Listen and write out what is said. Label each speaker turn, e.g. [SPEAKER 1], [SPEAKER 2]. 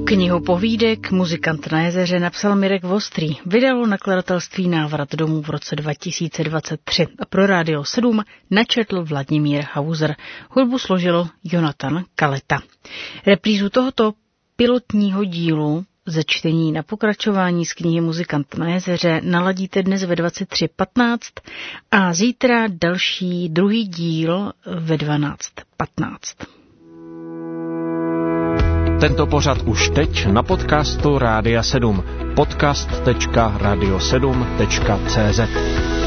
[SPEAKER 1] Knihu povídek Muzikant na jezeře napsal Mirek Vostrý, vydalo nakladatelství Návrat domů v roce 2023 a pro Rádio 7 načetl Vladimír Hauser. Hudbu složil Jonatan Kaleta. Reprízu tohoto pilotního dílu ze čtení na pokračování z knihy Muzikant na jezeře naladíte dnes ve 23:15 a zítra další druhý díl ve 12:15.
[SPEAKER 2] Tento pořad už teď na podcastu Rádia 7. podcast.radio7.cz